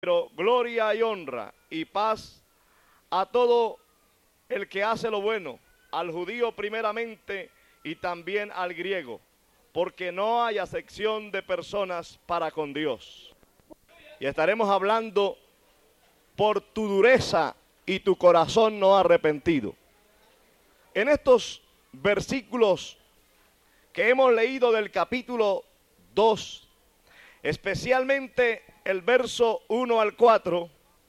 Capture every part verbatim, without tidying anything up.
Pero gloria y honra y paz a todo el que hace lo bueno, al judío primeramente y también al griego, porque no hay acepción de personas para con Dios. Y estaremos hablando por tu dureza y tu corazón no arrepentido. En estos versículos que hemos leído del capítulo dos, especialmente el verso uno al cuatro,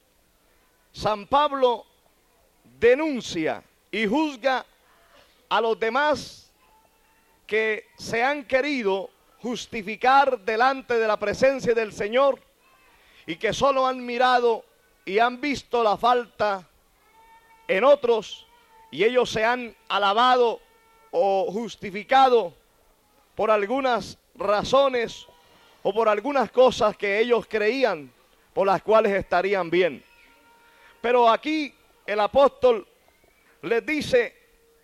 San Pablo denuncia y juzga a los demás que se han querido justificar delante de la presencia del Señor y que solo han mirado y han visto la falta en otros y ellos se han alabado o justificado por algunas razones o por algunas cosas que ellos creían por las cuales estarían bien. Pero aquí el apóstol les dice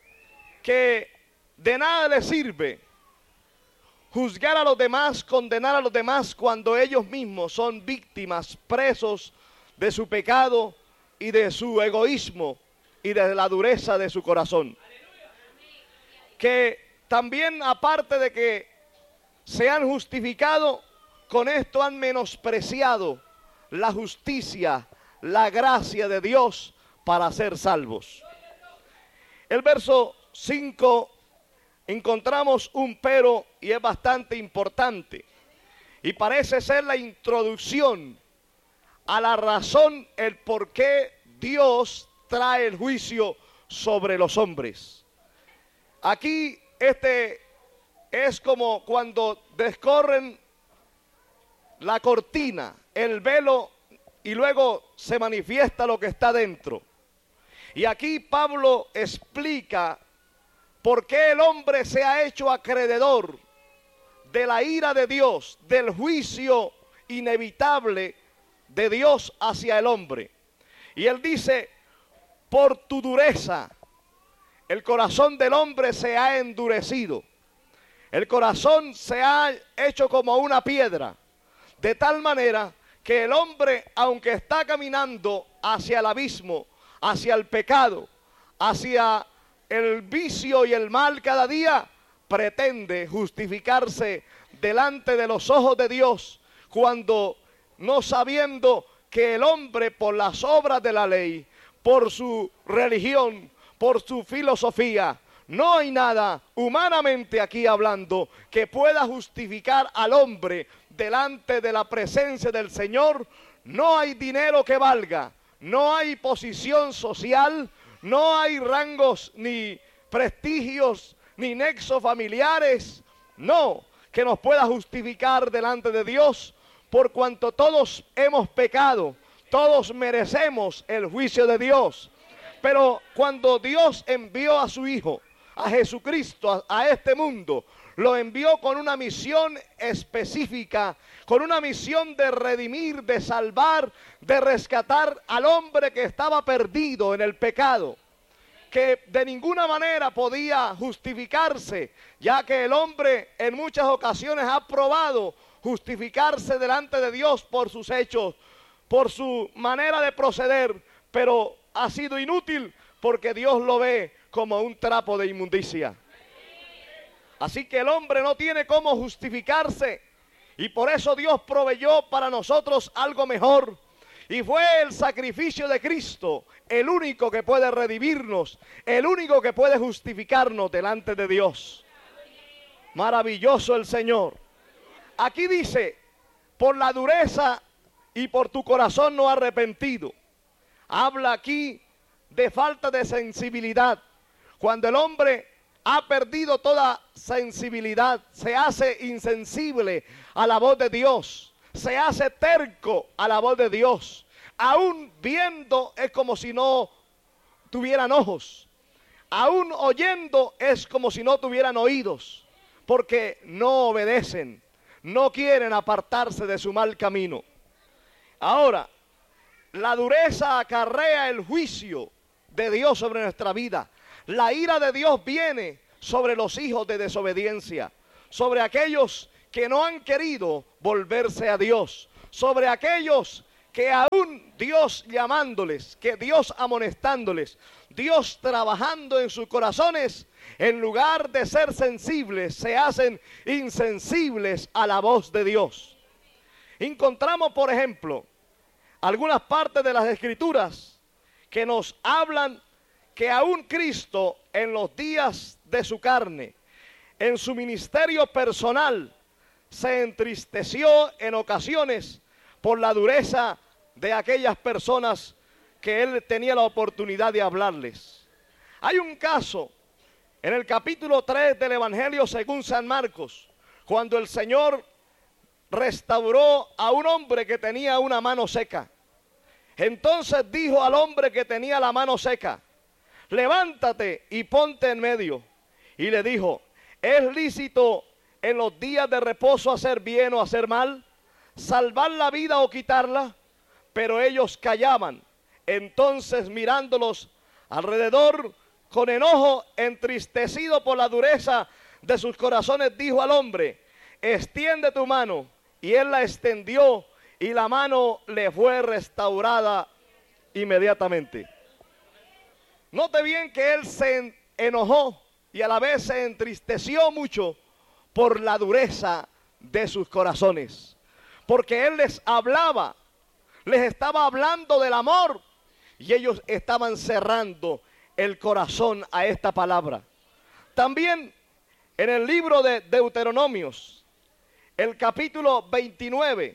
que de nada les sirve juzgar a los demás, condenar a los demás cuando ellos mismos son víctimas, presos de su pecado y de su egoísmo y de la dureza de su corazón. Que también, aparte de que se han justificado, con esto han menospreciado la justicia, la gracia de Dios para ser salvos. El verso cinco encontramos un pero y es bastante importante y parece ser la introducción a la razón, el por qué Dios trae el juicio sobre los hombres. Aquí este es como cuando descorren la cortina, el velo, y luego se manifiesta lo que está dentro. Y aquí Pablo explica por qué el hombre se ha hecho acreedor de la ira de Dios, del juicio inevitable de Dios hacia el hombre. Y él dice, por tu dureza, el corazón del hombre se ha endurecido. El corazón se ha hecho como una piedra, de tal manera que el hombre, aunque está caminando hacia el abismo, hacia el pecado, hacia el vicio y el mal cada día, pretende justificarse delante de los ojos de Dios, cuando no sabiendo que el hombre por las obras de la ley, por su religión, por su filosofía, no hay nada humanamente aquí hablando que pueda justificar al hombre delante de la presencia del Señor. No hay dinero que valga, no hay posición social, no hay rangos ni prestigios ni nexos familiares, no, que nos pueda justificar delante de Dios, por cuanto todos hemos pecado, todos merecemos el juicio de Dios. Pero cuando Dios envió a su Hijo, a Jesucristo, a, a este mundo, lo envió con una misión específica, con una misión de redimir, de salvar, de rescatar al hombre que estaba perdido en el pecado, que de ninguna manera podía justificarse, ya que el hombre en muchas ocasiones ha probado justificarse delante de Dios por sus hechos, por su manera de proceder, pero ha sido inútil porque Dios lo ve como un trapo de inmundicia. Así que el hombre no tiene cómo justificarse y por eso Dios proveyó para nosotros algo mejor. Y fue el sacrificio de Cristo, el único que puede redimirnos, el único que puede justificarnos delante de Dios. Maravilloso el Señor. Aquí dice, por la dureza y por tu corazón no arrepentido. Habla aquí de falta de sensibilidad. Cuando el hombre ha perdido toda sensibilidad, se hace insensible a la voz de Dios, se hace terco a la voz de Dios. Aún viendo es como si no tuvieran ojos, aún oyendo es como si no tuvieran oídos, porque no obedecen, no quieren apartarse de su mal camino. Ahora, la dureza acarrea el juicio de Dios sobre nuestra vida. La ira de Dios viene sobre los hijos de desobediencia, sobre aquellos que no han querido volverse a Dios, sobre aquellos que aún Dios llamándoles, que Dios amonestándoles, Dios trabajando en sus corazones, en lugar de ser sensibles, se hacen insensibles a la voz de Dios. Encontramos, por ejemplo, algunas partes de las Escrituras que nos hablan que aún Cristo en los días de su carne, en su ministerio personal, se entristeció en ocasiones por la dureza de aquellas personas que él tenía la oportunidad de hablarles. Hay un caso en el capítulo tres del Evangelio según San Marcos, cuando el Señor restauró a un hombre que tenía una mano seca. Entonces dijo al hombre que tenía la mano seca: levántate y ponte en medio. Y le dijo: ¿es lícito en los días de reposo hacer bien o hacer mal? ¿Salvar la vida o quitarla? Pero ellos callaban. Entonces, mirándolos alrededor con enojo, entristecido por la dureza de sus corazones, dijo al hombre: extiende tu mano. Y él la extendió y la mano le fue restaurada inmediatamente. Note bien que él se enojó y a la vez se entristeció mucho por la dureza de sus corazones. Porque él les hablaba, les estaba hablando del amor y ellos estaban cerrando el corazón a esta palabra. También en el libro de Deuteronomios, el capítulo veintinueve,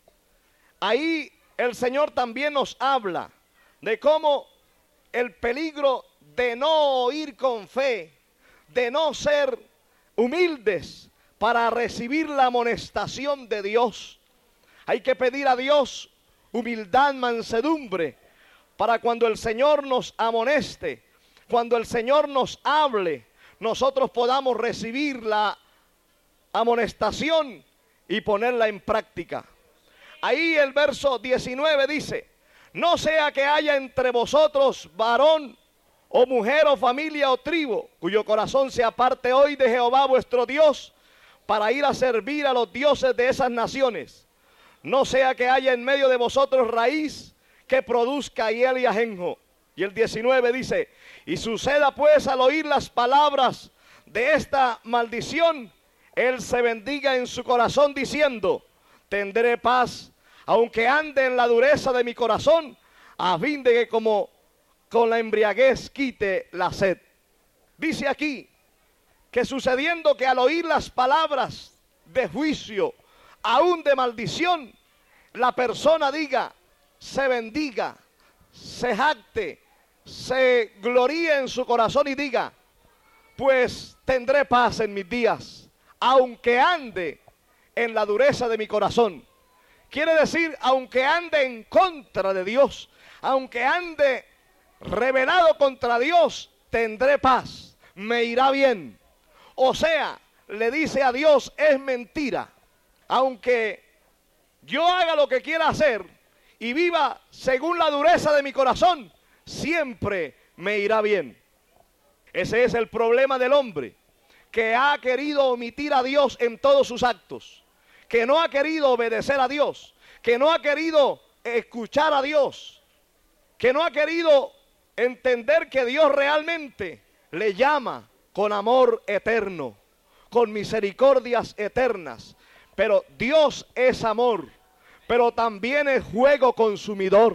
ahí el Señor también nos habla de cómo el peligro de no oír con fe, de no ser humildes para recibir la amonestación de Dios. Hay que pedir a Dios humildad, mansedumbre, para cuando el Señor nos amoneste, cuando el Señor nos hable, nosotros podamos recibir la amonestación y ponerla en práctica. Ahí el verso diecinueve dice: no sea que haya entre vosotros varón o mujer o familia o tribu cuyo corazón se aparte hoy de Jehová vuestro Dios para ir a servir a los dioses de esas naciones. No sea que haya en medio de vosotros raíz que produzca hiel y ajenjo. Y el diecinueve dice: y suceda pues al oír las palabras de esta maldición, él se bendiga en su corazón diciendo: tendré paz, aunque ande en la dureza de mi corazón, a fin de que como con la embriaguez quite la sed. Dice aquí que sucediendo que al oír las palabras de juicio, aún de maldición, la persona diga, se bendiga, se jacte, se gloríe en su corazón y diga: pues tendré paz en mis días, aunque ande en la dureza de mi corazón. Quiere decir, aunque ande en contra de Dios, aunque ande rebelado contra Dios, tendré paz, me irá bien. O sea, le dice a Dios: es mentira, aunque yo haga lo que quiera hacer y viva según la dureza de mi corazón, siempre me irá bien. Ese es el problema del hombre, que ha querido omitir a Dios en todos sus actos, que no ha querido obedecer a Dios, que no ha querido escuchar a Dios, que no ha querido entender que Dios realmente le llama con amor eterno, con misericordias eternas. Pero Dios es amor, pero también es fuego consumidor.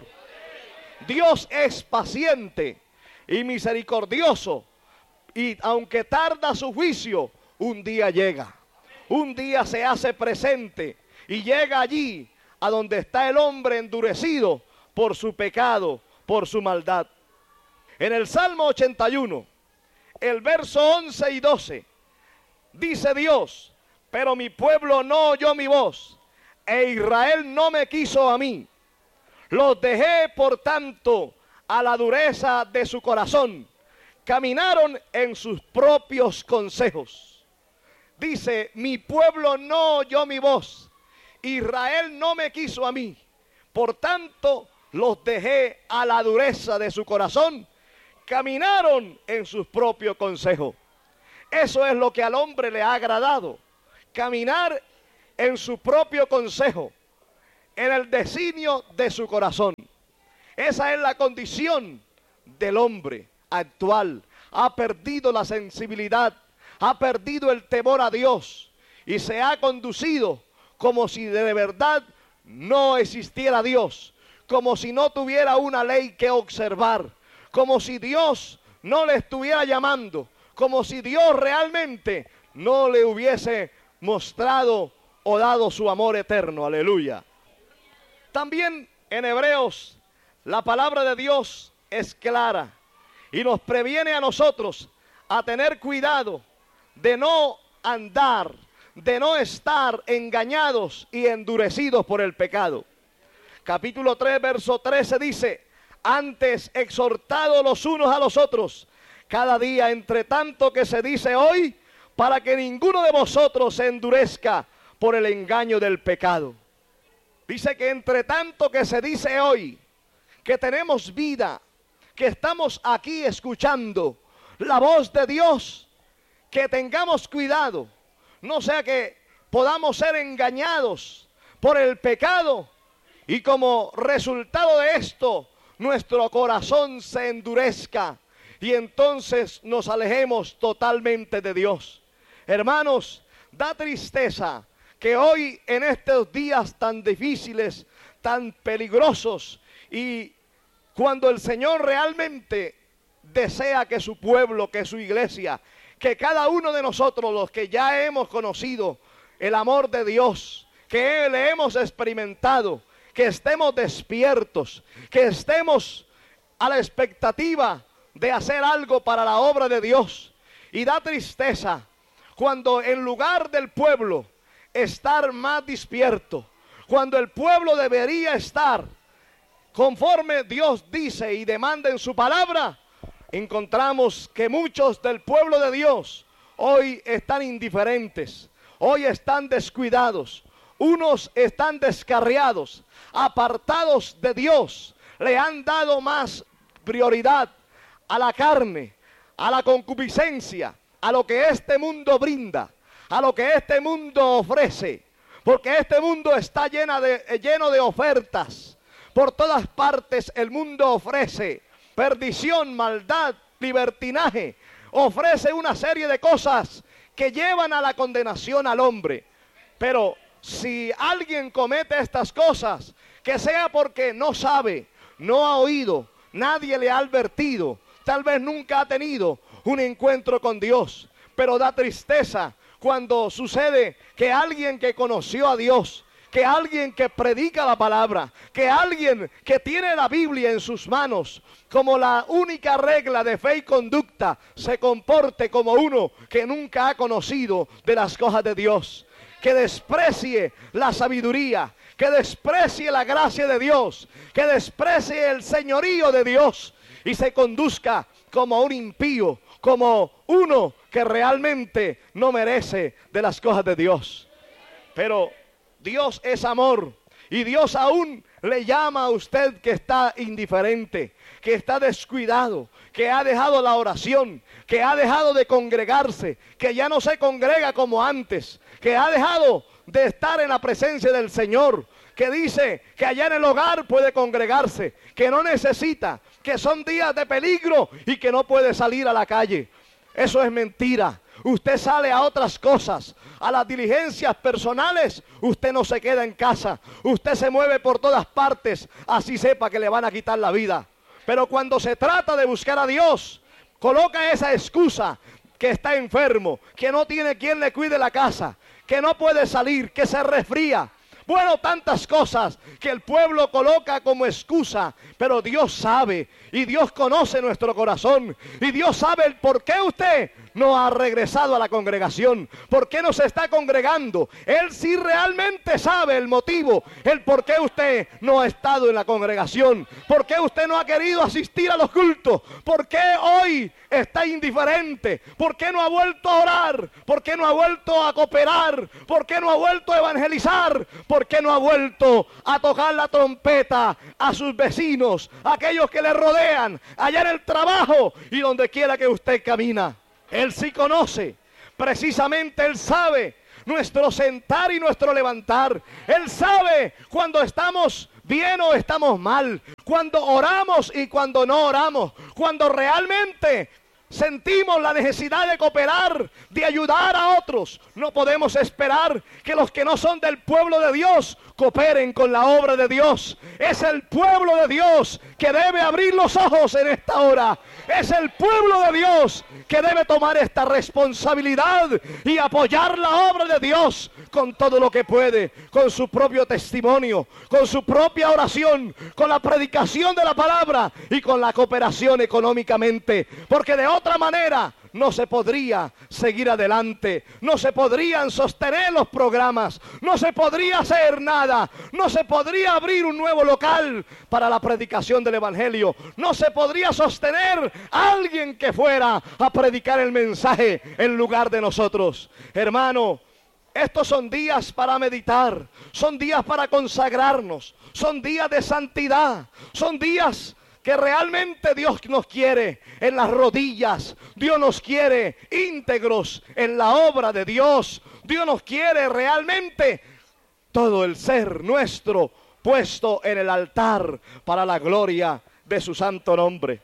Dios es paciente y misericordioso, y aunque tarda su juicio, un día llega. Un día se hace presente y llega allí a donde está el hombre endurecido por su pecado, por su maldad. En el Salmo ochenta y uno, el verso once y doce, dice Dios: pero mi pueblo no oyó mi voz, e Israel no me quiso a mí. Los dejé, por tanto, a la dureza de su corazón. Caminaron en sus propios consejos. Dice: mi pueblo no oyó mi voz, Israel no me quiso a mí. Por tanto, los dejé a la dureza de su corazón. Caminaron en sus propios consejos. Eso es lo que al hombre le ha agradado. Caminar en su propio consejo. en el designio de su corazón. Esa es la condición del hombre actual. Ha perdido la sensibilidad, ha perdido el temor a Dios y se ha conducido como si de verdad no existiera Dios, como si no tuviera una ley que observar, como si Dios no le estuviera llamando, como si Dios realmente no le hubiese mostrado o dado su amor eterno. Aleluya. También en Hebreos la palabra de Dios es clara y nos previene a nosotros a tener cuidado de no andar, de no estar engañados y endurecidos por el pecado. Capítulo tres, verso trece dice: antes exhortados los unos a los otros, cada día entre tanto que se dice hoy, para que ninguno de vosotros se endurezca por el engaño del pecado. Dice que entre tanto que se dice hoy, que tenemos vida, que estamos aquí escuchando la voz de Dios, que tengamos cuidado, no sea que podamos ser engañados por el pecado y como resultado de esto nuestro corazón se endurezca y entonces nos alejemos totalmente de Dios. Hermanos, da tristeza que hoy en estos días tan difíciles, tan peligrosos, y cuando el Señor realmente desea que su pueblo, que su iglesia, que cada uno de nosotros, los que ya hemos conocido el amor de Dios, que le hemos experimentado, que estemos despiertos, que estemos a la expectativa de hacer algo para la obra de Dios. Y da tristeza cuando en lugar del pueblo estar más despierto, cuando el pueblo debería estar conforme Dios dice y demanda en su palabra, encontramos que muchos del pueblo de Dios hoy están indiferentes, hoy están descuidados, unos están descarriados, apartados de Dios, le han dado más prioridad a la carne, a la concupiscencia, a lo que este mundo brinda, a lo que este mundo ofrece, porque este mundo está llena de, lleno de ofertas. Por todas partes el mundo ofrece perdición, maldad, libertinaje, ofrece una serie de cosas que llevan a la condenación al hombre. Pero si alguien comete estas cosas, que sea porque no sabe, no ha oído, nadie le ha advertido, tal vez nunca ha tenido un encuentro con Dios. Pero da tristeza cuando sucede que alguien que conoció a Dios, que alguien que predica la palabra, que alguien que tiene la Biblia en sus manos como la única regla de fe y conducta, se comporte como uno que nunca ha conocido de las cosas de Dios, que desprecie la sabiduría, que desprecie la gracia de Dios, que desprecie el señorío de Dios y se conduzca como un impío, como uno que realmente no merece de las cosas de Dios. Pero Dios es amor y Dios aún le llama a usted que está indiferente, que está descuidado, que ha dejado la oración, que ha dejado de congregarse, que ya no se congrega como antes, que ha dejado de estar en la presencia del Señor, que dice que allá en el hogar puede congregarse, que no necesita, que son días de peligro y que no puede salir a la calle. Eso es mentira. Usted sale a otras cosas, a las diligencias personales, usted no se queda en casa, usted se mueve por todas partes, así sepa que le van a quitar la vida. Pero cuando se trata de buscar a Dios, coloca esa excusa, que está enfermo, que no tiene quien le cuide la casa, que no puede salir, que se resfría. Bueno, tantas cosas que el pueblo coloca como excusa, pero Dios sabe y Dios conoce nuestro corazón y Dios sabe el por qué usted no ha regresado a la congregación, por qué no se está congregando. Él sí realmente sabe el motivo, el por qué usted no ha estado en la congregación, por qué usted no ha querido asistir a los cultos, por qué hoy está indiferente, por qué no ha vuelto a orar, por qué no ha vuelto a cooperar, por qué no ha vuelto a evangelizar, por qué no ha vuelto a tocar la trompeta a sus vecinos, a aquellos que le rodean, allá en el trabajo y donde quiera que usted camina. Él sí conoce, precisamente Él sabe nuestro sentar y nuestro levantar. Él sabe cuando estamos bien o estamos mal, cuando oramos y cuando no oramos, cuando realmente sentimos la necesidad de cooperar, de ayudar a otros. No podemos esperar que los que no son del pueblo de Dios cooperen con la obra de Dios. Es el pueblo de Dios que debe abrir los ojos en esta hora. Es el pueblo de Dios que debe tomar esta responsabilidad y apoyar la obra de Dios con todo lo que puede, con su propio testimonio, con su propia oración, con la predicación de la palabra y con la cooperación económicamente, porque de otra manera no se podría seguir adelante, no se podrían sostener los programas, no se podría hacer nada, no se podría abrir un nuevo local para la predicación del evangelio, no se podría sostener a alguien que fuera a predicar el mensaje en lugar de nosotros. Hermano, estos son días para meditar, son días para consagrarnos, son días de santidad, son días que realmente Dios nos quiere en las rodillas. Dios nos quiere íntegros en la obra de Dios. Dios nos quiere realmente todo el ser nuestro puesto en el altar para la gloria de su santo nombre.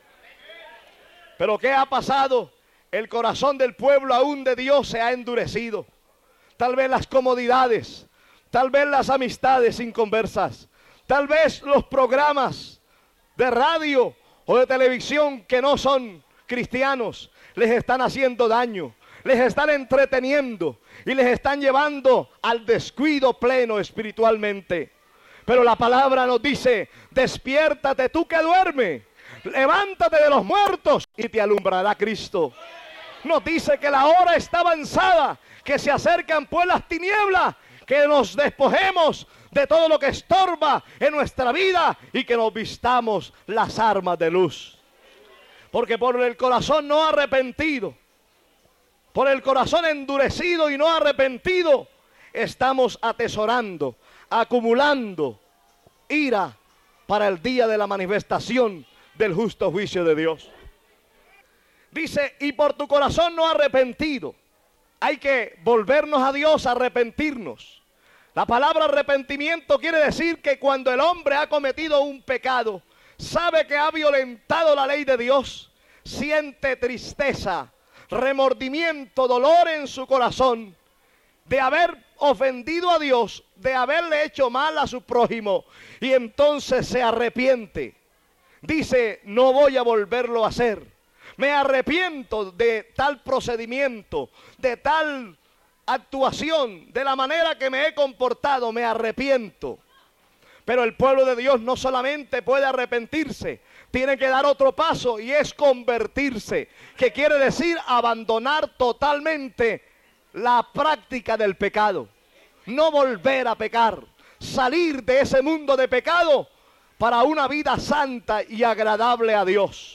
Pero ¿qué ha pasado? El corazón del pueblo aún de Dios se ha endurecido. Tal vez las comodidades, tal vez las amistades inconversas, tal vez los programas de radio o de televisión que no son cristianos les están haciendo daño, les están entreteniendo y les están llevando al descuido pleno espiritualmente. Pero la palabra nos dice: despiértate tú que duermes, levántate de los muertos y te alumbrará Cristo. Nos dice que la hora está avanzada, que se acercan pues las tinieblas, que nos despojemos de todo lo que estorba en nuestra vida y que nos vistamos las armas de luz. Porque por el corazón no arrepentido, por el corazón endurecido y no arrepentido, estamos atesorando, acumulando ira para el día de la manifestación del justo juicio de Dios. Dice: y por tu corazón no arrepentido. Hay que volvernos a Dios, arrepentirnos. La palabra arrepentimiento quiere decir que cuando el hombre ha cometido un pecado, sabe que ha violentado la ley de Dios, siente tristeza, remordimiento, dolor en su corazón de haber ofendido a Dios, de haberle hecho mal a su prójimo, y entonces se arrepiente. Dice: no voy a volverlo a hacer. Me arrepiento de tal procedimiento, de tal actuación, de la manera que me he comportado, me arrepiento. Pero el pueblo de Dios no solamente puede arrepentirse, tiene que dar otro paso, y es convertirse, que quiere decir abandonar totalmente la práctica del pecado, no volver a pecar, salir de ese mundo de pecado para una vida santa y agradable a Dios.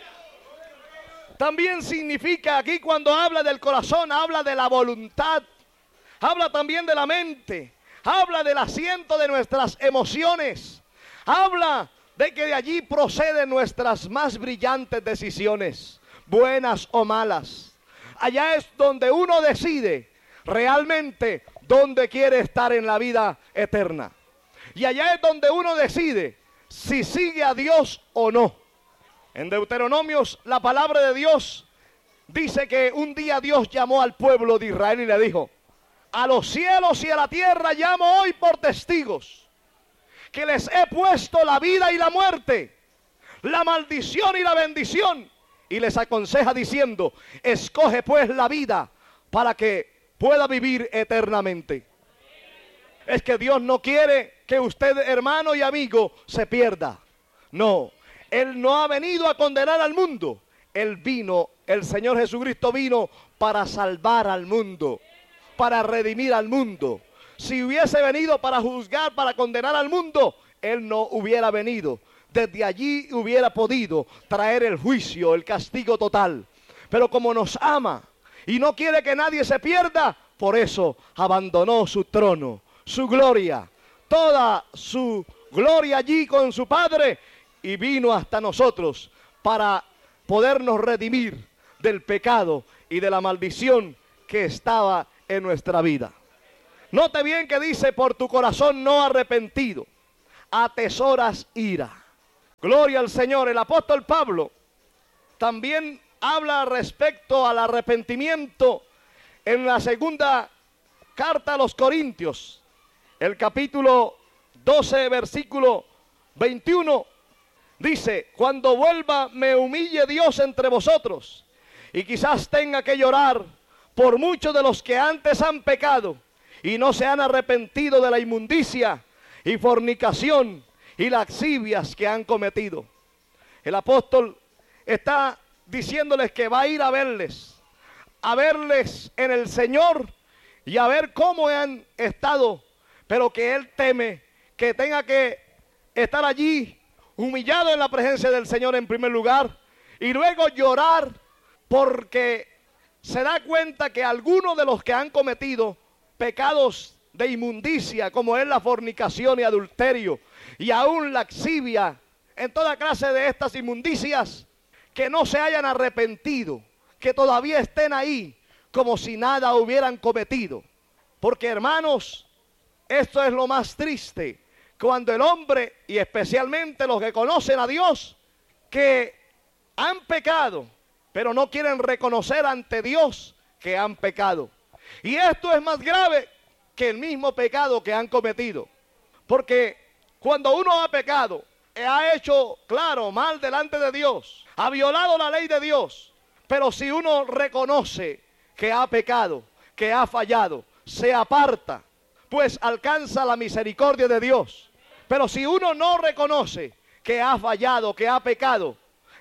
También significa aquí, cuando habla del corazón, habla de la voluntad, habla también de la mente, habla del asiento de nuestras emociones, habla de que de allí proceden nuestras más brillantes decisiones, buenas o malas. Allá es donde uno decide realmente dónde quiere estar en la vida eterna. Y allá es donde uno decide si sigue a Dios o no. En Deuteronomios, la palabra de Dios dice que un día Dios llamó al pueblo de Israel y le dijo: a los cielos y a la tierra llamo hoy por testigos, que les he puesto la vida y la muerte, la maldición y la bendición. Y les aconseja diciendo: escoge pues la vida para que pueda vivir eternamente. Es que Dios no quiere que usted, hermano y amigo, se pierda. No. Él no ha venido a condenar al mundo. Él vino, el Señor Jesucristo vino para salvar al mundo, para redimir al mundo. Si hubiese venido para juzgar, para condenar al mundo, Él no hubiera venido. Desde allí hubiera podido traer el juicio, el castigo total. Pero como nos ama y no quiere que nadie se pierda, por eso abandonó su trono, su gloria, toda su gloria allí con su Padre, y vino hasta nosotros para podernos redimir del pecado y de la maldición que estaba en nuestra vida. Note bien que dice, por tu corazón no arrepentido, atesoras ira. Gloria al Señor. El apóstol Pablo también habla respecto al arrepentimiento en la segunda carta a los Corintios, el capítulo doce, versículo veintiuno. Dice, cuando vuelva me humille Dios entre vosotros, y quizás tenga que llorar por muchos de los que antes han pecado y no se han arrepentido de la inmundicia y fornicación y lascivias que han cometido. El apóstol está diciéndoles que va a ir a verles, a verles en el Señor y a ver cómo han estado, pero que él teme que tenga que estar allí humillado en la presencia del Señor en primer lugar y luego llorar porque se da cuenta que algunos de los que han cometido pecados de inmundicia, como es la fornicación y adulterio y aún lascivia, en toda clase de estas inmundicias, que no se hayan arrepentido, que todavía estén ahí como si nada hubieran cometido. Porque, hermanos, esto es lo más triste, cuando el hombre, y especialmente los que conocen a Dios, que han pecado, pero no quieren reconocer ante Dios que han pecado. Y esto es más grave que el mismo pecado que han cometido. Porque cuando uno ha pecado, ha hecho, claro, mal delante de Dios, ha violado la ley de Dios, pero si uno reconoce que ha pecado, que ha fallado, se aparta, pues alcanza la misericordia de Dios. Pero si uno no reconoce que ha fallado, que ha pecado,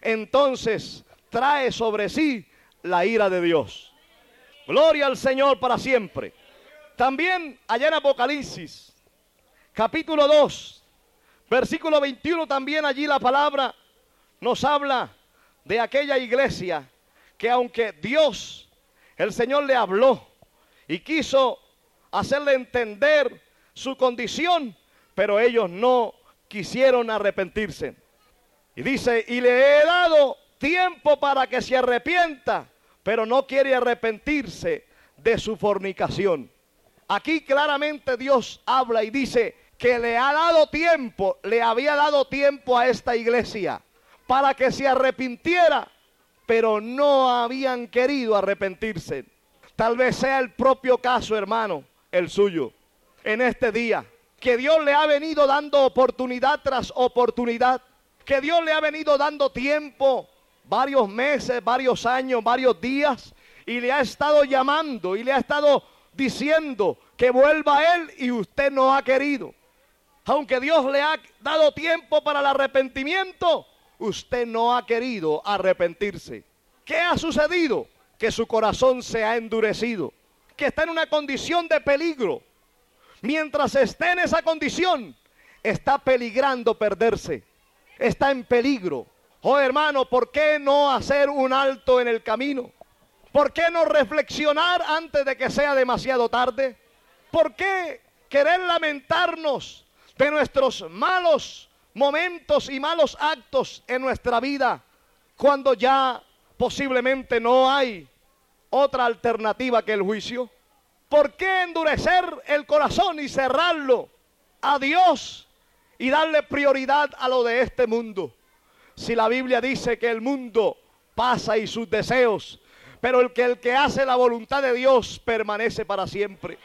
entonces trae sobre sí la ira de Dios. Gloria al Señor para siempre. También allá en Apocalipsis, capítulo dos, versículo veintiuno, también allí la palabra nos habla de aquella iglesia que aunque Dios, el Señor le habló y quiso hacerle entender su condición, pero ellos no quisieron arrepentirse. Y dice, y le he dado tiempo para que se arrepienta, pero no quiere arrepentirse de su fornicación. Aquí claramente Dios habla y dice que le ha dado tiempo, le había dado tiempo a esta iglesia para que se arrepintiera, pero no habían querido arrepentirse. Tal vez sea el propio caso, hermano, el suyo, en este día, que Dios le ha venido dando oportunidad tras oportunidad, que Dios le ha venido dando tiempo, varios meses, varios años, varios días, y le ha estado llamando y le ha estado diciendo que vuelva a Él y usted no ha querido. Aunque Dios le ha dado tiempo para el arrepentimiento, usted no ha querido arrepentirse. ¿Qué ha sucedido? Que su corazón se ha endurecido, que está en una condición de peligro. Mientras esté en esa condición, está peligrando perderse, está en peligro. Oh hermano, ¿por qué no hacer un alto en el camino? ¿Por qué no reflexionar antes de que sea demasiado tarde? ¿Por qué querer lamentarnos de nuestros malos momentos y malos actos en nuestra vida cuando ya posiblemente no hay otra alternativa que el juicio? ¿Por qué endurecer el corazón y cerrarlo a Dios y darle prioridad a lo de este mundo? Si la Biblia dice que el mundo pasa y sus deseos, pero el que, el que hace la voluntad de Dios permanece para siempre.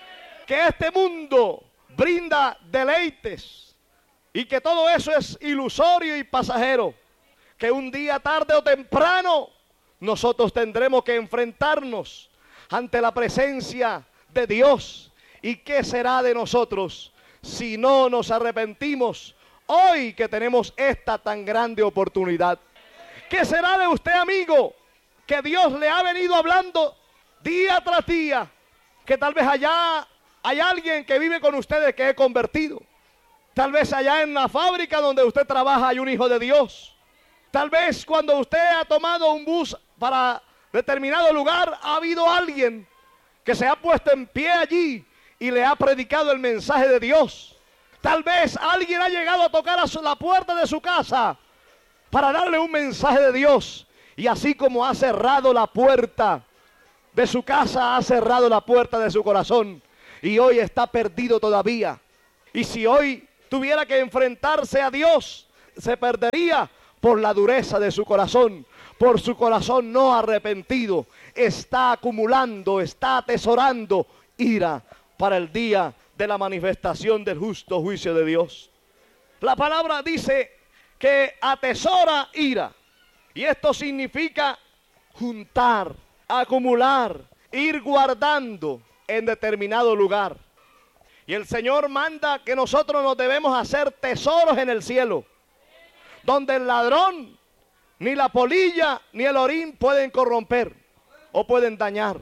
Que este mundo brinda deleites y que todo eso es ilusorio y pasajero. Que un día, tarde o temprano, nosotros tendremos que enfrentarnos ante la presencia de Dios. ¿Y qué será de nosotros si no nos arrepentimos hoy que tenemos esta tan grande oportunidad? ¿Qué será de usted, amigo, que Dios le ha venido hablando día tras día? Que tal vez allá hay alguien que vive con ustedes que es convertido. Tal vez allá en la fábrica donde usted trabaja hay un hijo de Dios. Tal vez cuando usted ha tomado un bus para determinado lugar, ha habido alguien que se ha puesto en pie allí y le ha predicado el mensaje de Dios. Tal vez alguien ha llegado a tocar a su, la puerta de su casa para darle un mensaje de Dios. Y así como ha cerrado la puerta de su casa, ha cerrado la puerta de su corazón. y hoy está perdido todavía. Y si hoy tuviera que enfrentarse a Dios, se perdería por la dureza de su corazón, por su corazón no arrepentido. Está acumulando, está atesorando ira para el día de la manifestación del justo juicio de Dios. La palabra dice que atesora ira, y esto significa juntar, acumular, ir guardando en determinado lugar. Y el Señor manda que nosotros nos debemos hacer tesoros en el cielo, donde el ladrón, ni la polilla, ni el orín pueden corromper, o pueden dañar,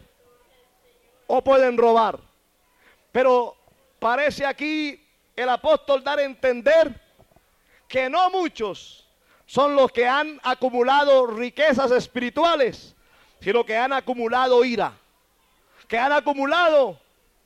o pueden robar. Pero parece aquí el apóstol dar a entender que no muchos son los que han acumulado riquezas espirituales, sino que han acumulado ira, que han acumulado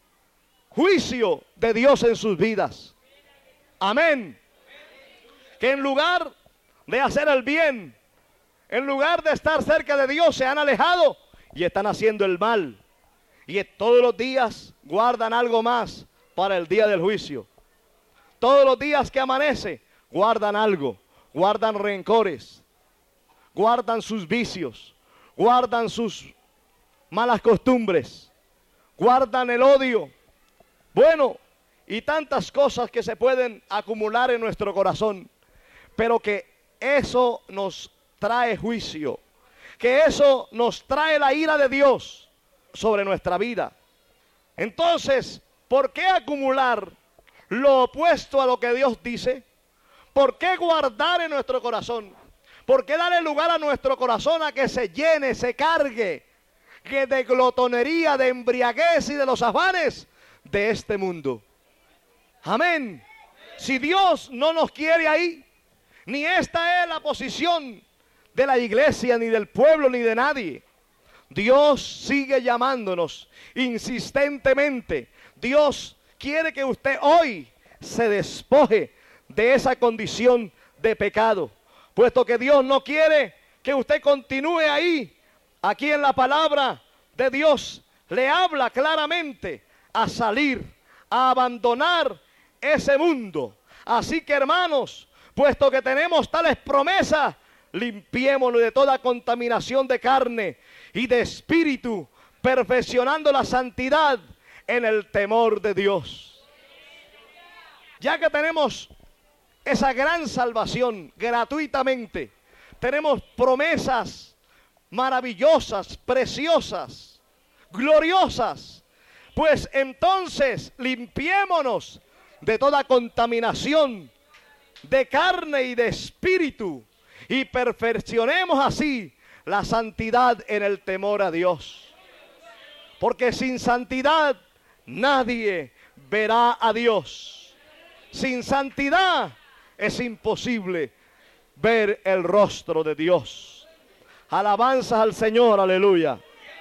juicio de Dios en sus vidas. Amén. Que en lugar de hacer el bien, en lugar de estar cerca de Dios, se han alejado y están haciendo el mal. Y todos los días guardan algo más para el día del juicio. Todos los días que amanece, guardan algo. Guardan rencores, guardan sus vicios, guardan sus malas costumbres, guardan el odio. Bueno, y tantas cosas que se pueden acumular en nuestro corazón, pero que eso nos trae juicio, que eso nos trae la ira de Dios sobre nuestra vida. Entonces, ¿por qué acumular lo opuesto a lo que Dios dice? ¿Por qué guardar en nuestro corazón? ¿Por qué darle lugar a nuestro corazón a que se llene, se cargue, que de glotonería, de embriaguez y de los afanes de este mundo? Amén. Si Dios no nos quiere ahí, ni esta es la posición de la iglesia, ni del pueblo, ni de nadie. Dios sigue llamándonos insistentemente. Dios quiere que usted hoy se despoje de esa condición de pecado, puesto que Dios no quiere que usted continúe ahí. Aquí en la palabra de Dios le habla claramente a salir, a abandonar ese mundo. Así que, hermanos, puesto que tenemos tales promesas, limpiémonos de toda contaminación de carne y de espíritu, perfeccionando la santidad en el temor de Dios. Ya que tenemos esa gran salvación gratuitamente, tenemos promesas maravillosas, preciosas, gloriosas, pues entonces limpiémonos de toda contaminación de carne y de espíritu, y perfeccionemos así la santidad en el temor a Dios. Porque sin santidad nadie verá a Dios. Sin santidad es imposible ver el rostro de Dios. Alabanzas al Señor, aleluya.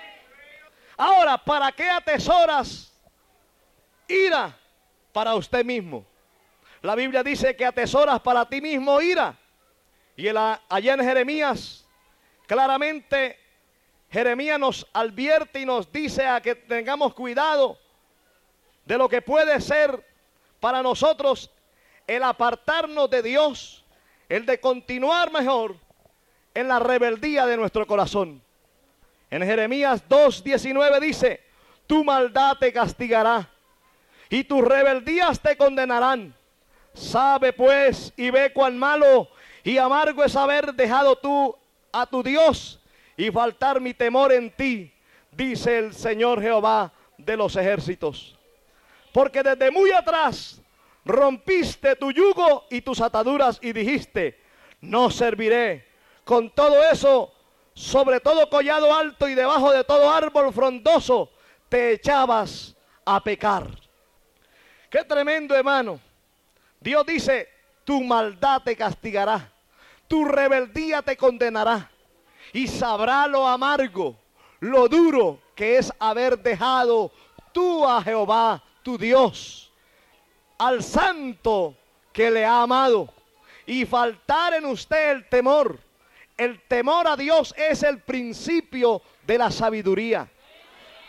Ahora, ¿para qué atesoras ira? Para usted mismo. La Biblia dice que atesoras para ti mismo ira. Y el, allá en Jeremías, claramente, Jeremías nos advierte y nos dice a que tengamos cuidado de lo que puede ser para nosotros el apartarnos de Dios, el de continuar mejor en la rebeldía de nuestro corazón. En Jeremías dos diecinueve dice: tu maldad te castigará y tus rebeldías te condenarán. Sabe pues y ve cuán malo y amargo es haber dejado tú a tu Dios y faltar mi temor en ti, dice el Señor Jehová de los ejércitos. Porque desde muy atrás rompiste tu yugo y tus ataduras y dijiste: no serviré. Con todo eso, sobre todo collado alto y debajo de todo árbol frondoso, te echabas a pecar. Qué tremendo, hermano. Dios dice: tu maldad te castigará, tu rebeldía te condenará, y sabrá lo amargo, lo duro que es haber dejado tú a Jehová, tu Dios, al santo que le ha amado, y faltar en usted el temor. El temor a Dios es el principio de la sabiduría.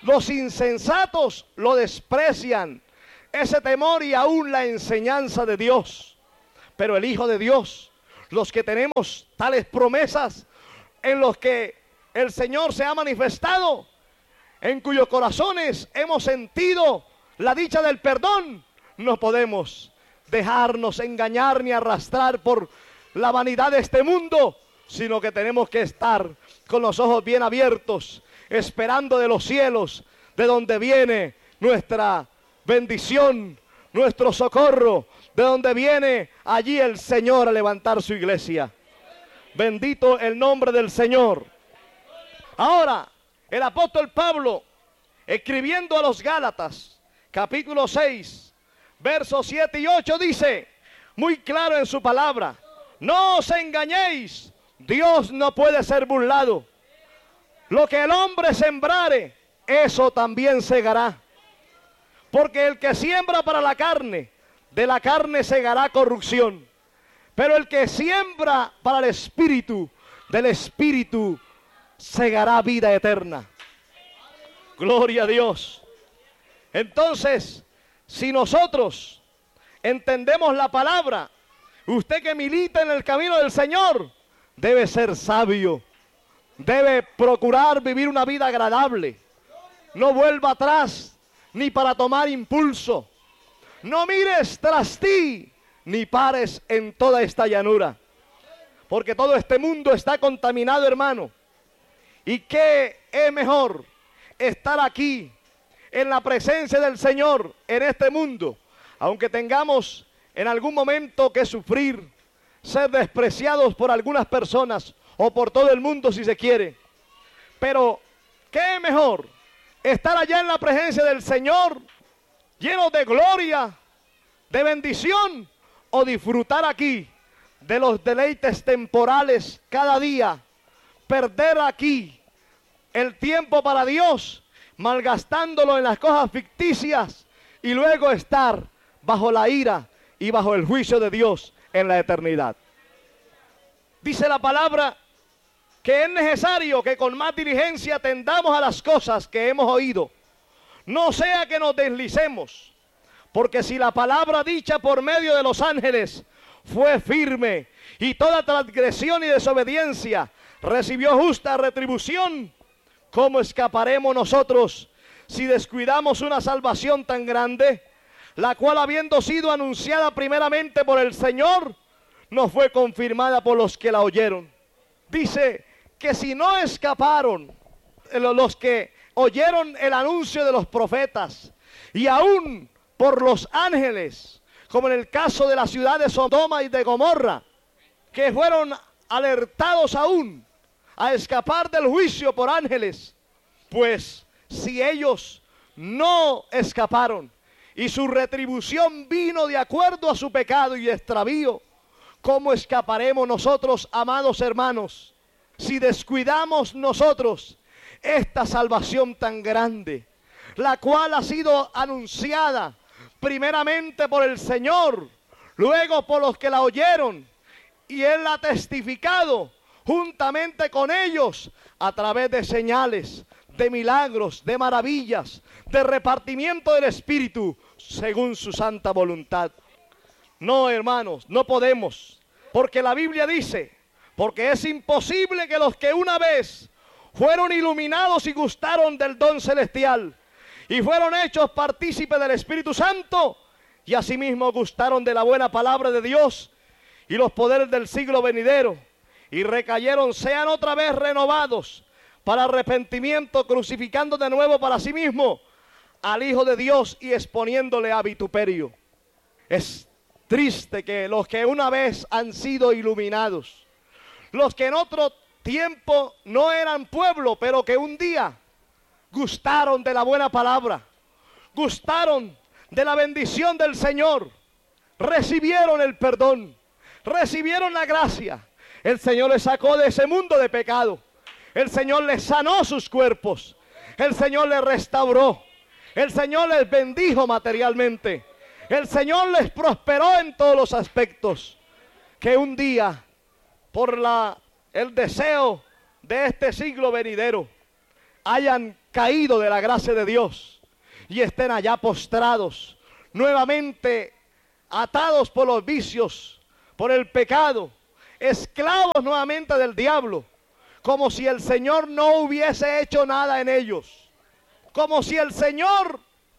Los insensatos lo desprecian, ese temor y aún la enseñanza de Dios. Pero el Hijo de Dios, los que tenemos tales promesas en los que el Señor se ha manifestado, en cuyos corazones hemos sentido la dicha del perdón, no podemos dejarnos engañar ni arrastrar por la vanidad de este mundo, sino que tenemos que estar con los ojos bien abiertos, esperando de los cielos, de donde viene nuestra bendición, nuestro socorro, de donde viene allí el Señor a levantar su iglesia. Bendito el nombre del Señor. Ahora, el apóstol Pablo, escribiendo a los Gálatas, capítulo seis, versos siete y ocho, dice, muy claro en su palabra, no os engañéis, Dios no puede ser burlado. Lo que el hombre sembrare, eso también segará. Porque el que siembra para la carne, de la carne segará corrupción. Pero el que siembra para el Espíritu, del Espíritu segará vida eterna. Gloria a Dios. Entonces, si nosotros entendemos la palabra, usted que milita en el camino del Señor, debe ser sabio. Debe procurar vivir una vida agradable. No vuelva atrás, ni para tomar impulso. No mires tras ti, ni pares en toda esta llanura. Porque todo este mundo está contaminado, hermano. ¿Y qué es mejor? Estar aquí, en la presencia del Señor, en este mundo. Aunque tengamos en algún momento que sufrir, ser despreciados por algunas personas, o por todo el mundo si se quiere. Pero, ¿qué es mejor? Estar allá en la presencia del Señor, lleno de gloria, de bendición, o disfrutar aquí de los deleites temporales cada día, perder aquí el tiempo para Dios, malgastándolo en las cosas ficticias, y luego estar bajo la ira y bajo el juicio de Dios en la eternidad. Dice la palabra que es necesario que con más diligencia atendamos a las cosas que hemos oído, no sea que nos deslicemos, porque si la palabra dicha por medio de los ángeles fue firme y toda transgresión y desobediencia recibió justa retribución, ¿cómo escaparemos nosotros si descuidamos una salvación tan grande, la cual habiendo sido anunciada primeramente por el Señor, no fue confirmada por los que la oyeron? Dice que si no escaparon los que oyeron el anuncio de los profetas, y aún por los ángeles, como en el caso de la ciudad de Sodoma y de Gomorra, que fueron alertados aún a escapar del juicio por ángeles, pues si ellos no escaparon y su retribución vino de acuerdo a su pecado y extravío, ¿cómo escaparemos nosotros, amados hermanos, si descuidamos nosotros esta salvación tan grande, la cual ha sido anunciada primeramente por el Señor, luego por los que la oyeron, y Él la ha testificado juntamente con ellos a través de señales, de milagros, de maravillas, de repartimiento del Espíritu, según su santa voluntad? No, hermanos, no podemos, porque la Biblia dice, porque es imposible que los que una vez fueron iluminados y gustaron del don celestial, y fueron hechos partícipes del Espíritu Santo, y asimismo gustaron de la buena palabra de Dios y los poderes del siglo venidero, y recayeron, sean otra vez renovados para arrepentimiento, crucificando de nuevo para sí mismo al Hijo de Dios y exponiéndole a vituperio. Es triste que los que una vez han sido iluminados, los que en otro tiempo no eran pueblo, pero que un día gustaron de la buena palabra, gustaron de la bendición del Señor, recibieron el perdón, recibieron la gracia. El Señor les sacó de ese mundo de pecado. El Señor les sanó sus cuerpos. El Señor les restauró. El Señor les bendijo materialmente. El Señor les prosperó en todos los aspectos. Que un día, por la, el deseo de este siglo venidero, hayan caído de la gracia de Dios y estén allá postrados, nuevamente atados por los vicios, por el pecado, esclavos nuevamente del diablo, como si el Señor no hubiese hecho nada en ellos, como si el Señor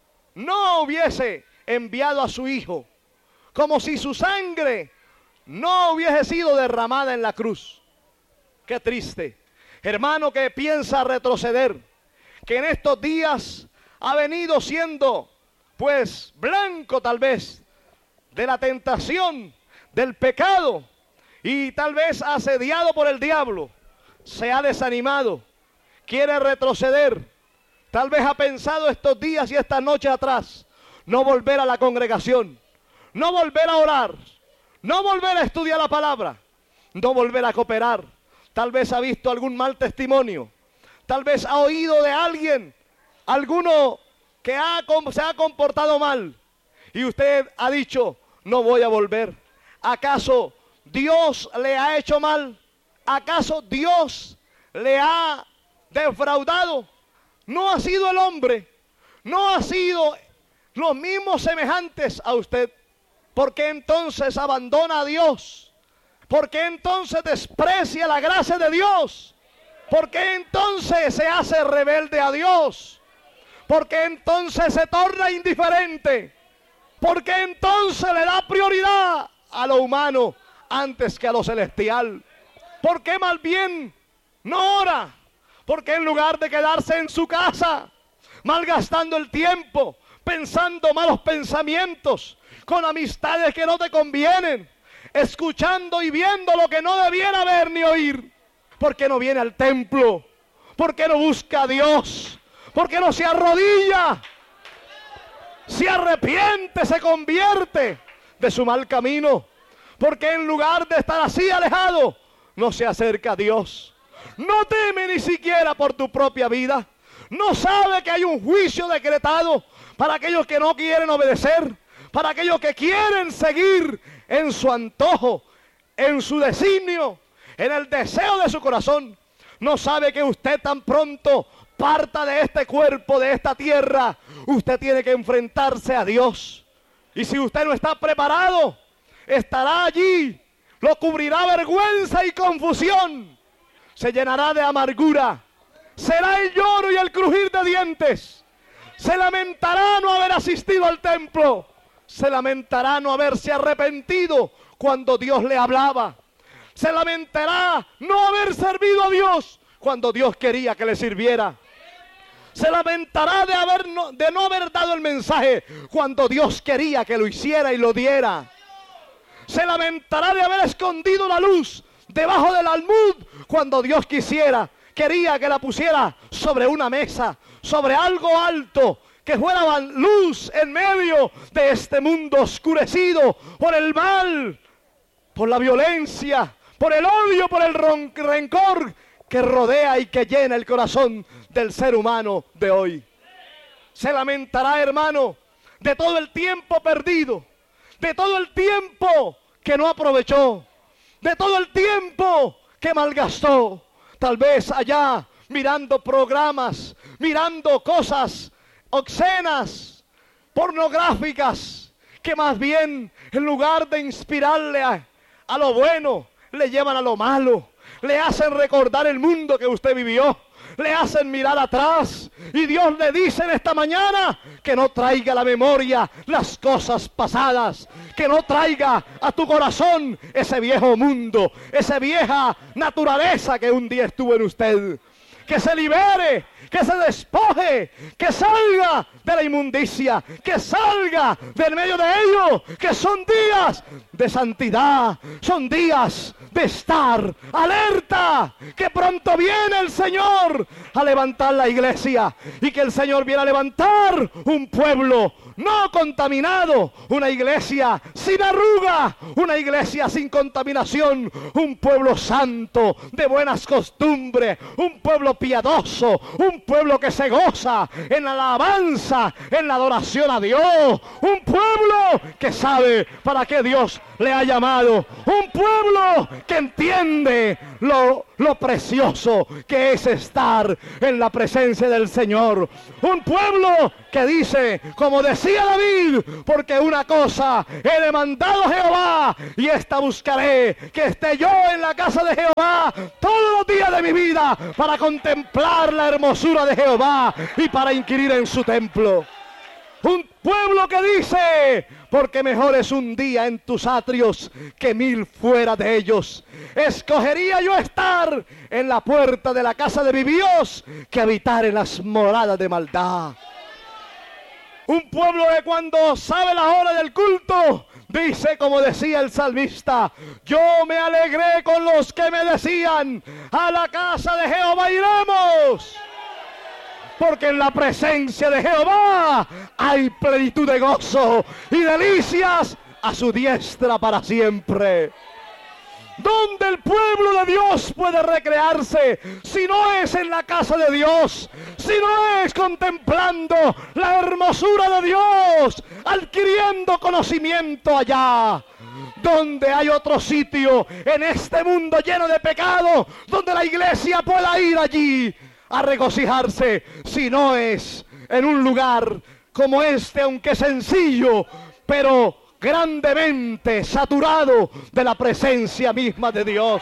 no hubiese enviado a su Hijo, como si su sangre no hubiese sido derramada en la cruz. Qué triste, hermano que piensa retroceder, que en estos días ha venido siendo pues blanco tal vez de la tentación, del pecado, y tal vez asediado por el diablo, se ha desanimado, quiere retroceder, tal vez ha pensado estos días y estas noches atrás, no volver a la congregación, no volver a orar, no volver a estudiar la palabra, no volver a cooperar. Tal vez ha visto algún mal testimonio, tal vez ha oído de alguien, alguno que ha, se ha comportado mal, y usted ha dicho, no voy a volver. ¿Acaso Dios le ha hecho mal? ¿Acaso Dios le ha defraudado? No ha sido el hombre, no ha sido los mismos semejantes a usted. ¿Por qué entonces abandona a Dios? ¿Por qué entonces desprecia la gracia de Dios? ¿Por qué entonces se hace rebelde a Dios? ¿Por qué entonces se torna indiferente? ¿Por qué entonces le da prioridad a lo humano antes que a lo celestial? ¿Por qué más bien no ora? ¿Por qué en lugar de quedarse en su casa, malgastando el tiempo, pensando malos pensamientos, con amistades que no te convienen, escuchando y viendo lo que no debiera ver ni oír? ¿Por qué no viene al templo? ¿Por qué no busca a Dios? ¿Por qué no se arrodilla? Se arrepiente, se convierte de su mal camino. ¿Por qué en lugar de estar así alejado, no se acerca a Dios? No teme ni siquiera por tu propia vida. No sabe que hay un juicio decretado para aquellos que no quieren obedecer, para aquellos que quieren seguir en su antojo, en su designio, en el deseo de su corazón. No sabe que usted tan pronto parta de este cuerpo, de esta tierra, usted tiene que enfrentarse a Dios. Y si usted no está preparado, estará allí, lo cubrirá vergüenza y confusión, se llenará de amargura, será el lloro y el crujir de dientes, se lamentará no haber asistido al templo, se lamentará no haberse arrepentido cuando Dios le hablaba, se lamentará no haber servido a Dios cuando Dios quería que le sirviera, se lamentará de, haber no, de no haber dado el mensaje cuando Dios quería que lo hiciera y lo diera, se lamentará de haber escondido la luz debajo del almud cuando Dios quisiera, quería que la pusiera sobre una mesa, sobre algo alto, que fuera luz en medio de este mundo oscurecido por el mal, por la violencia, por el odio, por el rencor que rodea y que llena el corazón del ser humano de hoy. Se lamentará, hermano, de todo el tiempo perdido, de todo el tiempo que no aprovechó, de todo el tiempo que malgastó, tal vez allá mirando programas, mirando cosas obscenas, pornográficas, que más bien en lugar de inspirarle a, a lo bueno, le llevan a lo malo, le hacen recordar el mundo que usted vivió, le hacen mirar atrás, y Dios le dice en esta mañana que no traiga a la memoria las cosas pasadas, que no traiga a tu corazón ese viejo mundo, esa vieja naturaleza que un día estuvo en usted, que se libere, que se despoje, que salga de la inmundicia, que salga del medio de ellos, que son días de santidad, son días de estar alerta, que pronto viene el Señor a levantar la iglesia, y que el Señor viene a levantar un pueblo no contaminado, una iglesia sin arruga, una iglesia sin contaminación, un pueblo santo, de buenas costumbres, un pueblo piadoso, un pueblo que se goza en la alabanza, en la adoración a Dios, un pueblo que sabe para qué Dios le ha llamado, un pueblo que entiende lo, lo precioso que es estar en la presencia del Señor, un pueblo que dice, como decía David, porque una cosa he demandado a Jehová y esta buscaré, que esté yo en la casa de Jehová todos los días de mi vida para contemplar la hermosura de Jehová y para inquirir en su templo. Un pueblo que dice, porque mejor es un día en tus atrios que mil fuera de ellos. Escogería yo estar en la puerta de la casa de mi Dios que habitar en las moradas de maldad. Un pueblo que cuando sabe la hora del culto, dice como decía el salmista, yo me alegré con los que me decían, a la casa de Jehová iremos. Porque en la presencia de Jehová hay plenitud de gozo y delicias a su diestra para siempre. ¿Dónde el pueblo de Dios puede recrearse si no es en la casa de Dios? Si no es contemplando la hermosura de Dios, adquiriendo conocimiento allá. ¿Dónde hay otro sitio en este mundo lleno de pecado donde la iglesia pueda ir allí a regocijarse, si no es en un lugar como este, aunque sencillo, pero grandemente saturado de la presencia misma de Dios?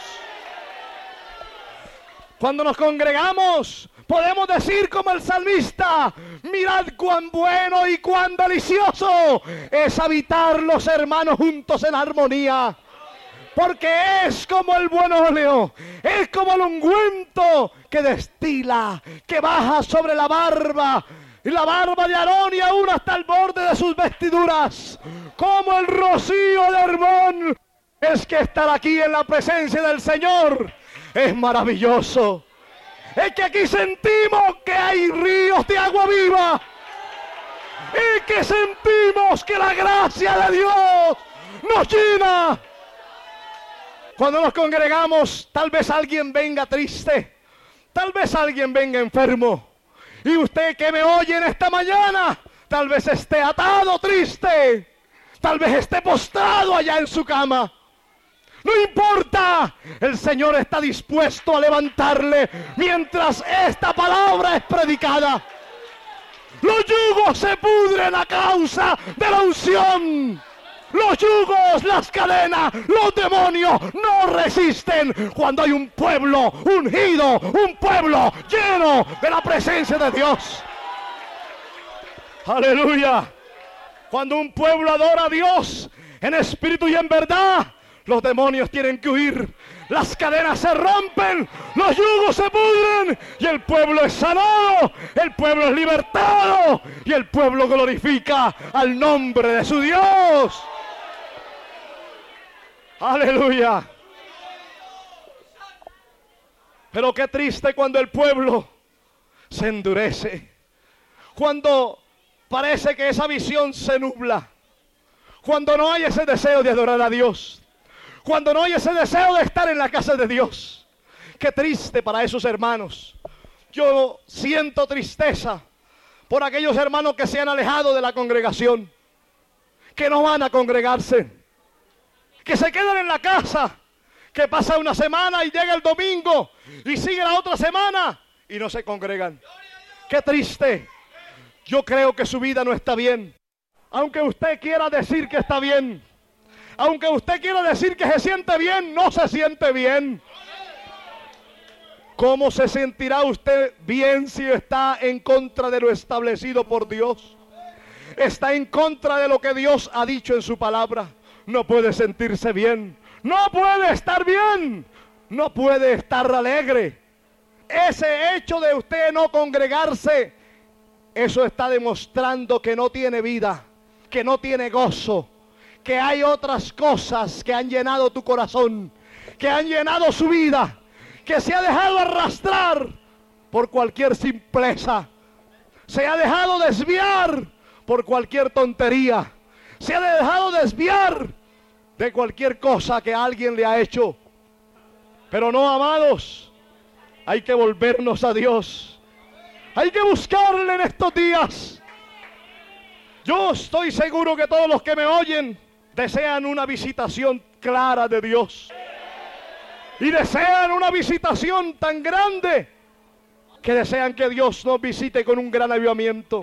Cuando nos congregamos, podemos decir como el salmista, mirad cuán bueno y cuán delicioso es habitar los hermanos juntos en armonía. Porque es como el buen óleo, es como el ungüento que destila, que baja sobre la barba, y la barba de Aarón y aún hasta el borde de sus vestiduras, como el rocío de Hermón. Es que estar aquí en la presencia del Señor es maravilloso. Es que aquí sentimos que hay ríos de agua viva, y que sentimos que la gracia de Dios nos llena. Cuando nos congregamos, tal vez alguien venga triste, tal vez alguien venga enfermo, y usted que me oye en esta mañana, tal vez esté atado, triste, tal vez esté postrado allá en su cama. No importa, el Señor está dispuesto a levantarle mientras esta palabra es predicada. Los yugos se pudren a causa de la unción. Los yugos, las cadenas, los demonios no resisten cuando hay un pueblo ungido, un pueblo lleno de la presencia de Dios. Aleluya. Cuando un pueblo adora a Dios en espíritu y en verdad, los demonios tienen que huir, las cadenas se rompen, los yugos se pudren y el pueblo es sanado, el pueblo es libertado y el pueblo glorifica al nombre de su Dios. Aleluya. Pero qué triste cuando el pueblo se endurece, cuando parece que esa visión se nubla, cuando no hay ese deseo de adorar a Dios, cuando no hay ese deseo de estar en la casa de Dios. Qué triste para esos hermanos. Yo siento tristeza por aquellos hermanos que se han alejado de la congregación, que no van a congregarse, que se quedan en la casa, que pasa una semana y llega el domingo y sigue la otra semana y no se congregan. Qué triste. Yo creo que su vida no está bien. Aunque usted quiera decir que está bien, aunque usted quiera decir que se siente bien, no se siente bien. ¿Cómo se sentirá usted bien si está en contra de lo establecido por Dios? Está en contra de lo que Dios ha dicho en su palabra. No puede sentirse bien, no puede estar bien, no puede estar alegre. Ese hecho de usted no congregarse, eso está demostrando que no tiene vida, que no tiene gozo, que hay otras cosas que han llenado tu corazón, que han llenado su vida, que se ha dejado arrastrar por cualquier simpleza, se ha dejado desviar por cualquier tontería. Se ha dejado desviar de cualquier cosa que alguien le ha hecho. Pero no, amados, hay que volvernos a Dios. Hay que buscarle en estos días. Yo estoy seguro que todos los que me oyen desean una visitación clara de Dios. Y desean una visitación tan grande que desean que Dios nos visite con un gran avivamiento.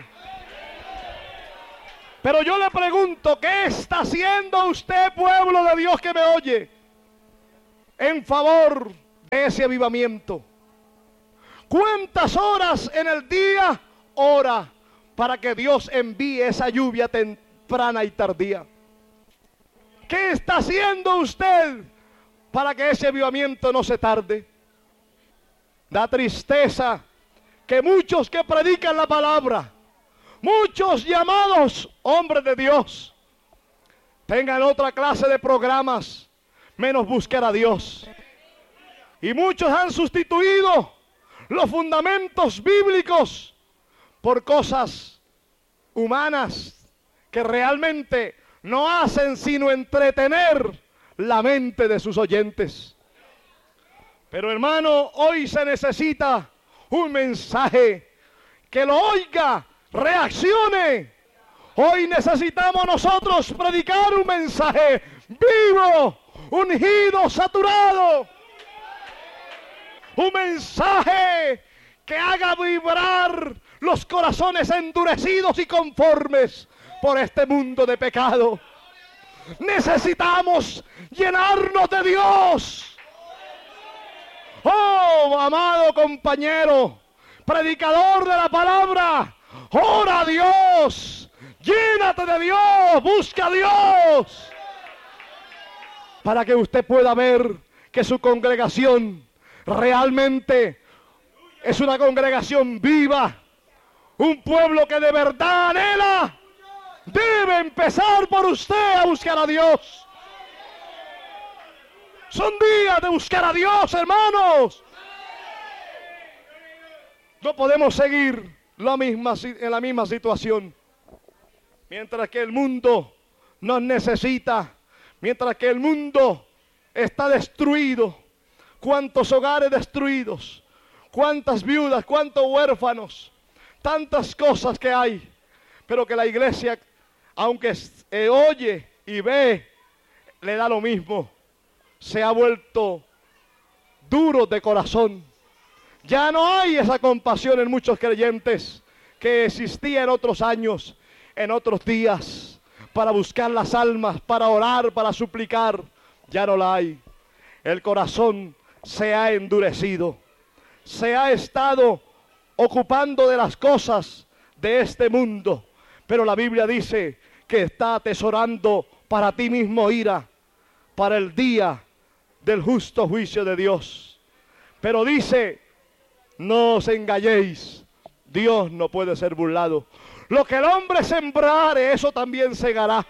Pero yo le pregunto, ¿qué está haciendo usted, pueblo de Dios que me oye, en favor de ese avivamiento? ¿Cuántas horas en el día ora para que Dios envíe esa lluvia temprana y tardía? ¿Qué está haciendo usted para que ese avivamiento no se tarde? Da tristeza que muchos que predican la palabra, muchos llamados hombres de Dios, tengan otra clase de programas menos buscar a Dios. Y muchos han sustituido los fundamentos bíblicos por cosas humanas que realmente no hacen sino entretener la mente de sus oyentes. Pero hermano, hoy se necesita un mensaje que lo oiga, reaccione. Hoy necesitamos nosotros predicar un mensaje vivo, ungido, saturado. Un mensaje que haga vibrar los corazones endurecidos y conformes por este mundo de pecado. Necesitamos llenarnos de Dios. Oh, amado compañero, predicador de la palabra, ora a Dios, llénate de Dios, busca a Dios, para que usted pueda ver que su congregación realmente es una congregación viva, un pueblo que de verdad anhela. Debe empezar por usted a buscar a Dios. Son días de buscar a Dios, hermanos. No podemos seguir la misma, en la misma situación. Mientras que el mundo nos necesita, mientras que el mundo está destruido. Cuántos hogares destruidos, cuántas viudas, cuántos huérfanos, tantas cosas que hay. Pero que la iglesia, aunque eh, oye y ve, le da lo mismo. Se ha vuelto duro de corazón. Ya no hay esa compasión en muchos creyentes que existía en otros años, en otros días, para buscar las almas, para orar, para suplicar. Ya no la hay. El corazón se ha endurecido. Se ha estado ocupando de las cosas de este mundo. Pero la Biblia dice que está atesorando para ti mismo ira, para el día del justo juicio de Dios. Pero dice, no os engañéis, Dios no puede ser burlado. Lo que el hombre sembrare, eso también segará.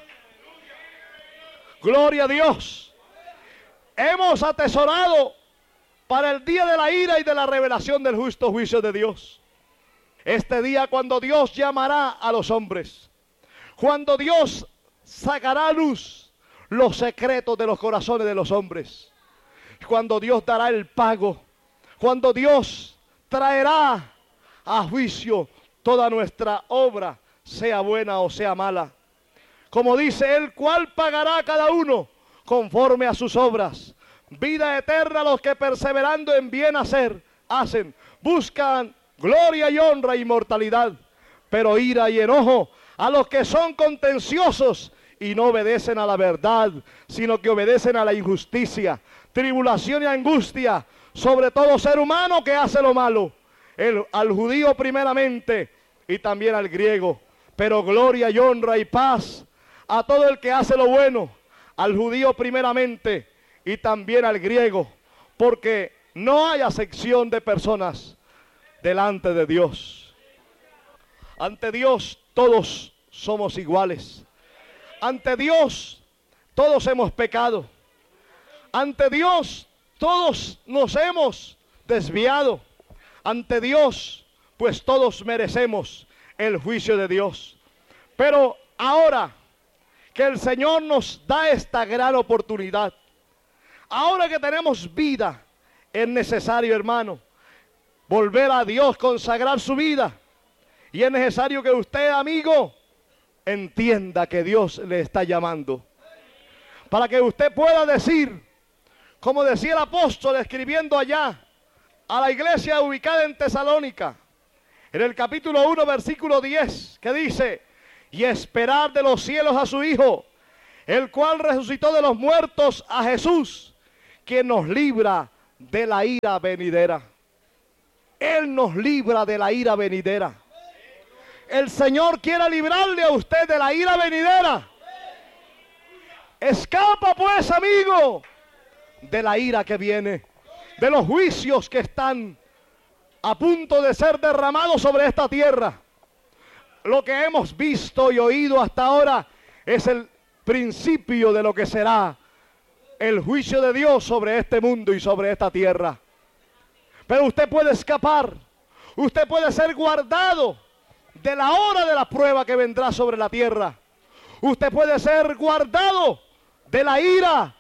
Gloria a Dios. Hemos atesorado para el día de la ira y de la revelación del justo juicio de Dios. Este día cuando Dios llamará a los hombres, cuando Dios sacará a luz los secretos de los corazones de los hombres, cuando Dios dará el pago, cuando Dios traerá a juicio toda nuestra obra, sea buena o sea mala. Como dice Él, ¿cuál pagará a cada uno conforme a sus obras? Vida eterna a los que perseverando en bien hacer, hacen, buscan gloria y honra e inmortalidad, pero ira y enojo a los que son contenciosos y no obedecen a la verdad, sino que obedecen a la injusticia, tribulación y angustia sobre todo ser humano que hace lo malo, el, al judío primeramente y también al griego, pero gloria y honra y paz a todo el que hace lo bueno, al judío primeramente y también al griego, porque no hay acepción de personas delante de Dios. Ante Dios todos somos iguales. Ante Dios todos hemos pecado. Ante Dios todos nos hemos desviado. Ante Dios pues todos merecemos el juicio de Dios. Pero ahora que el Señor nos da esta gran oportunidad, ahora que tenemos vida, es necesario, hermano, volver a Dios, consagrar su vida. Y es necesario que usted, amigo, entienda que Dios le está llamando. Para que usted pueda decir, como decía el apóstol escribiendo allá a la iglesia ubicada en Tesalónica, en el capítulo uno, versículo diez, que dice: y esperar de los cielos a su Hijo, el cual resucitó de los muertos, a Jesús, quien nos libra de la ira venidera. Él nos libra de la ira venidera. El Señor quiere librarle a usted de la ira venidera. Escapa pues, amigo, de la ira que viene, de los juicios que están a punto de ser derramados sobre esta tierra. Lo que hemos visto y oído hasta ahora es el principio de lo que será el juicio de Dios sobre este mundo y sobre esta tierra. Pero usted puede escapar, usted puede ser guardado de la hora de la prueba que vendrá sobre la tierra. Usted puede ser guardado de la ira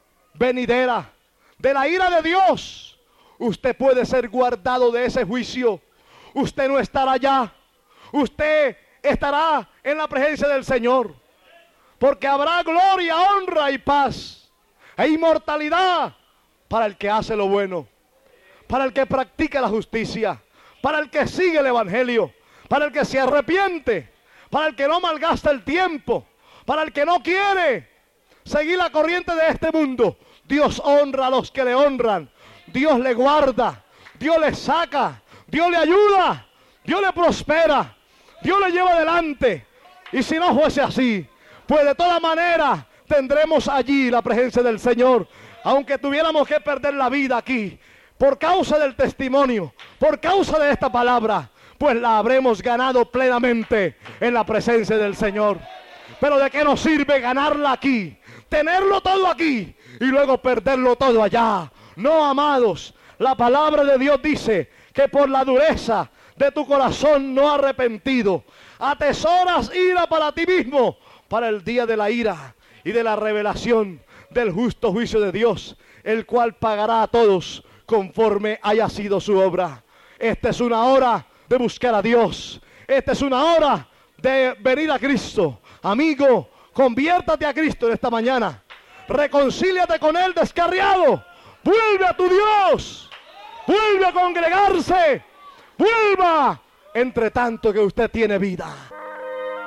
venidera, de la ira de Dios. Usted puede ser guardado de ese juicio. Usted no estará allá. Usted estará en la presencia del Señor. Porque habrá gloria, honra y paz e inmortalidad para el que hace lo bueno, para el que practica la justicia, para el que sigue el evangelio, para el que se arrepiente, para el que no malgasta el tiempo, para el que no quiere seguir la corriente de este mundo. Dios honra a los que le honran. Dios le guarda, Dios le saca, Dios le ayuda, Dios le prospera, Dios le lleva adelante. Y si no fuese así, pues de todas maneras tendremos allí la presencia del Señor. Aunque tuviéramos que perder la vida aquí, por causa del testimonio, por causa de esta palabra, pues la habremos ganado plenamente en la presencia del Señor. Pero ¿de qué nos sirve ganarla aquí, tenerlo todo aquí y luego perderlo todo allá? No, amados, la palabra de Dios dice que por la dureza de tu corazón no arrepentido, atesoras ira para ti mismo, para el día de la ira y de la revelación del justo juicio de Dios, el cual pagará a todos conforme haya sido su obra. Esta es una hora de buscar a Dios. Esta es una hora de venir a Cristo. Amigo, conviértate a Cristo en esta mañana. Reconcíliate con Él descarriado. Vuelve a tu Dios. Vuelve a congregarse. Vuelva, entre tanto que usted tiene vida.